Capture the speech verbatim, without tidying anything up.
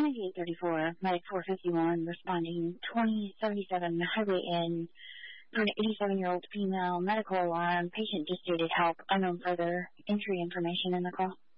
ninety-eight thirty-four, Medic four fifty-one, responding twenty seventy-seven Highway Inn for an eighty-seven-year-old female. Medical alarm. Patient just needed help. Unknown further entry information in the call.